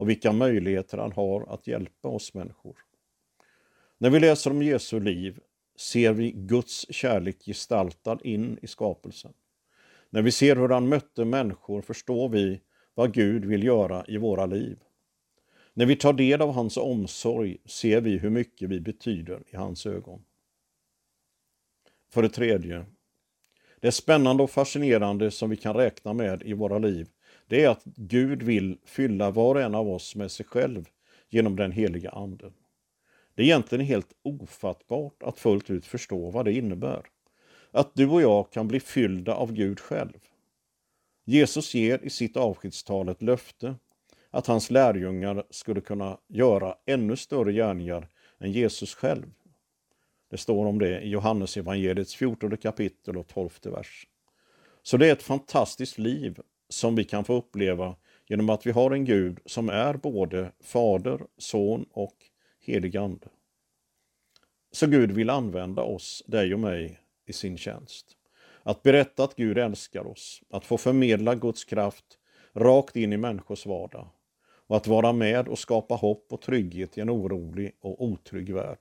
och vilka möjligheter han har att hjälpa oss människor. När vi läser om Jesu liv ser vi Guds kärlek gestaltad in i skapelsen. När vi ser hur han mötte människor förstår vi vad Gud vill göra i våra liv. När vi tar del av hans omsorg ser vi hur mycket vi betyder i hans ögon. För det tredje, det spännande och fascinerande som vi kan räkna med i våra liv, det är att Gud vill fylla var och en av oss med sig själv genom den heliga anden. Det är egentligen helt ofattbart att fullt ut förstå vad det innebär. Att du och jag kan bli fyllda av Gud själv. Jesus ger i sitt avskedstal ett löfte att hans lärjungar skulle kunna göra ännu större gärningar än Jesus själv. Det står om det i Johannes evangeliets 14 kapitel och 12 vers. Så det är ett fantastiskt liv som vi kan få uppleva genom att vi har en Gud som är både fader, son och helig ande. Så Gud vill använda oss, dig och mig, i sin tjänst. Att berätta att Gud älskar oss, att få förmedla Guds kraft rakt in i människors vardag och att vara med och skapa hopp och trygghet i en orolig och otrygg värld.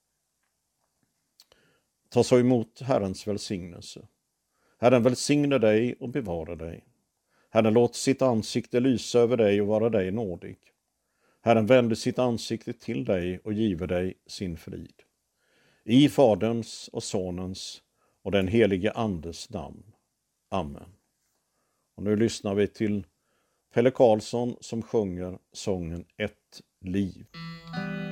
Ta så emot Herrens välsignelse. Herren välsigne dig och bevara dig. Herren låt sitt ansikte lysa över dig och vara dig nådig. Herren vänder sitt ansikte till dig och giver dig sin frid. I Faderns och Sonens och den helige Andes namn. Amen. Och nu lyssnar vi till Pelle Karlsson som sjunger sången Ett liv.